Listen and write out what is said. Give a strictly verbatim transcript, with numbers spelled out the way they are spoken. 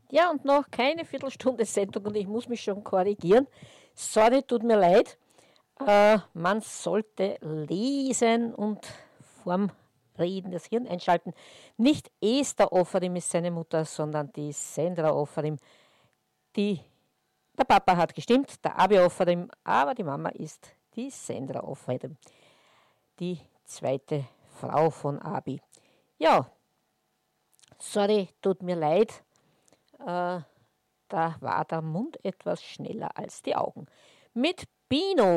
Ja, und noch keine Viertelstunde Sendung und ich muss mich schon korrigieren. Sorry, tut mir leid. Äh, man sollte lesen und vorm Reden das Hirn einschalten. Nicht Esther Offerim ist seine Mutter, sondern die Sandra Offerim. Die, der Papa hat gestimmt, der Abi Offerim, aber die Mama ist die Sandra Offerim, die zweite Frau von Abi. Ja, sorry, tut mir leid. Äh, da war der Mund etwas schneller als die Augen. Mit Bino.